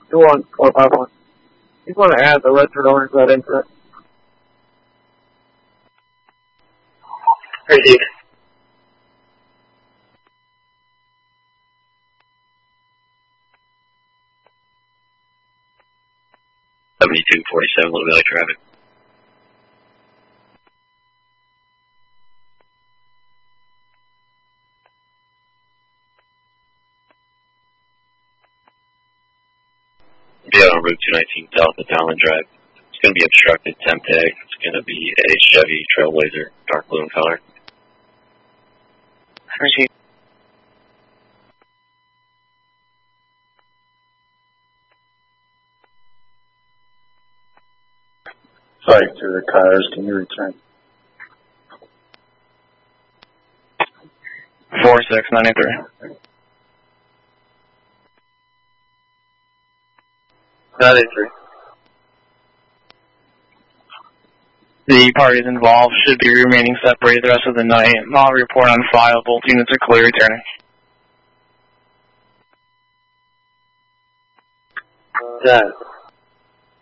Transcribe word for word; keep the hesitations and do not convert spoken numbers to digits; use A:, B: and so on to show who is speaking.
A: two one four five one. You want to add the Redford owners that into it.
B: Received.
C: seventy-two forty-seven, Little Valley traffic. Yeah, on Route two nineteen south of Dowland Drive. It's going to be obstructed temp tag. It's going to be a Chevy Trailblazer, dark blue in color.
B: Received.
D: Fight to the cars, can you return?
B: four six ninety-three.
A: ninety-three.
B: The parties involved should be remaining separated the rest of the night. I'll report on file. Both units are clear returning.
A: Ten.